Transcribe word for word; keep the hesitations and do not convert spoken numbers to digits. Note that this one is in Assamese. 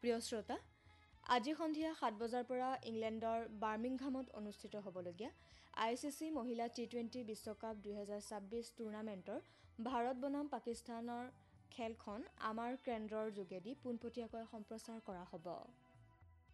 প্ৰিয় শ্ৰোতা, আজি সন্ধিয়া সাত বজাৰ পৰা ইংলেণ্ডৰ বাৰ্মিংহামত অনুষ্ঠিত হ'বলগীয়া আই চি চি মহিলা টি টুৱেণ্টি বিশ্বকাপ দুহেজাৰ ছাব্বিছ টুৰ্ণামেণ্টৰ ভাৰত বনাম পাকিস্তানৰ খেলখন আমাৰ কেন্দ্ৰৰ যোগেদি পোনপটীয়াকৈ সম্প্ৰচাৰ কৰা হ'ব।